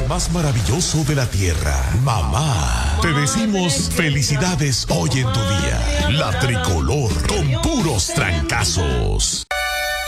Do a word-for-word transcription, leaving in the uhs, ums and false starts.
más maravilloso de la tierra. Mamá, te decimos felicidades hoy en tu día. La tricolor con puros trancazos.